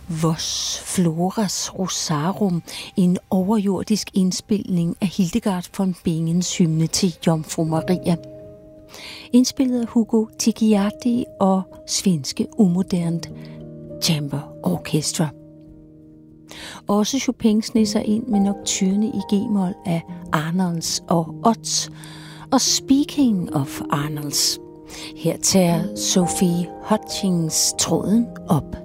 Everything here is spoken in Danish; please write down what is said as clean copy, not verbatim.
Voss Floras Rosarum, en overjordisk indspilning af Hildegard von Bingens hymne til Jomfru Maria. Indspillet af Hugo Ticciati og svenske Umodern Chamber Orchestra. Også Chopin snisser ind med nocturne i g-mol af Arnolds og Oz. Og speaking of Arnolds, her tager Sophie Hutchings tråden op.